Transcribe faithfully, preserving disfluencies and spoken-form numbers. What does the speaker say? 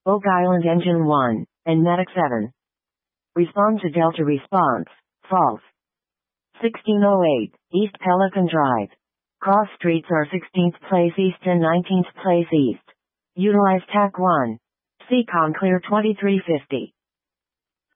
Oak Island Engine one, and Medic seven. Respond to Delta response, false. sixteen oh eight, East Pelican Drive. Cross streets are sixteenth place east and nineteenth place east. Utilize T A C one. C COM clear twenty-three fifty.